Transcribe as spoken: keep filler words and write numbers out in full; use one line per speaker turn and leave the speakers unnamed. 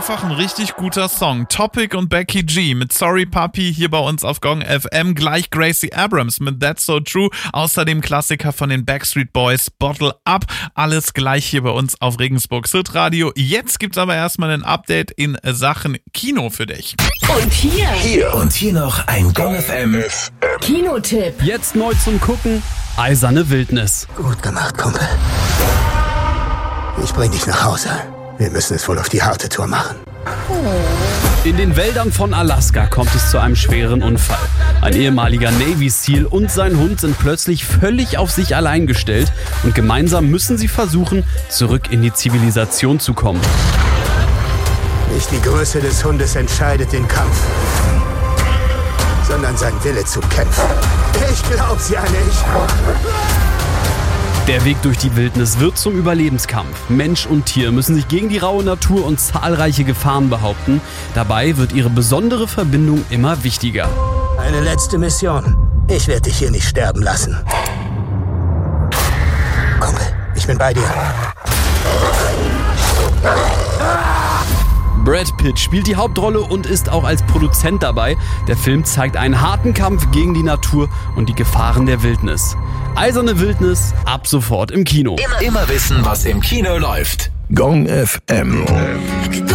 einfach ein richtig guter Song. Topic und Becky G mit Sorry Puppy hier bei uns auf Gong F M. Gleich Gracie Abrams mit That's So True. Außerdem Klassiker von den Backstreet Boys, Bottle Up. Alles gleich hier bei uns auf Regensburg Hit Radio. Jetzt gibt's aber erstmal ein Update in Sachen Kino für dich.
Und hier.
Hier. Und hier noch ein Gong F M
Kinotipp.
Jetzt neu zum Gucken. Eiserne Wildnis.
Gut gemacht, Kumpel. Ich bring dich nach Hause. Wir müssen es wohl auf die harte Tour machen.
In den Wäldern von Alaska kommt es zu einem schweren Unfall. Ein ehemaliger Navy SEAL und sein Hund sind plötzlich völlig auf sich allein gestellt und gemeinsam müssen sie versuchen, zurück in die Zivilisation zu kommen.
Nicht die Größe des Hundes entscheidet den Kampf, sondern sein Wille zu kämpfen. Ich glaub's ja nicht.
Der Weg durch die Wildnis wird zum Überlebenskampf. Mensch und Tier müssen sich gegen die raue Natur und zahlreiche Gefahren behaupten. Dabei wird ihre besondere Verbindung immer wichtiger.
Eine letzte Mission. Ich werde dich hier nicht sterben lassen. Kumpel, ich bin bei dir.
Brad Pitt spielt die Hauptrolle und ist auch als Produzent dabei. Der Film zeigt einen harten Kampf gegen die Natur und die Gefahren der Wildnis. Eiserne Wildnis, ab sofort im Kino.
Immer, immer wissen, was im Kino läuft. Gong F M.